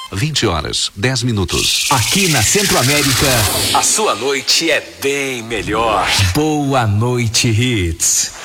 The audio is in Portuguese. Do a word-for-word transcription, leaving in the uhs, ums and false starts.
vinte horas, dez minutos. Aqui na Centro-América, a sua noite é bem melhor. Boa Noite Hits.